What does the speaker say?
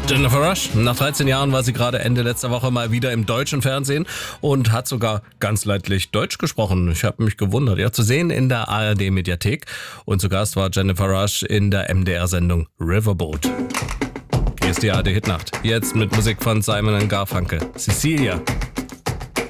Jennifer Rush. Nach 13 Jahren war sie gerade Ende letzter Woche mal wieder im deutschen Fernsehen und hat sogar ganz leidlich Deutsch gesprochen. Ich habe mich gewundert. Ja, zu sehen in der ARD-Mediathek. Und zu Gast war Jennifer Rush in der MDR-Sendung Riverboat. Hier ist die ARD Hitnacht. Jetzt mit Musik von Simon & Garfunkel. Cecilia.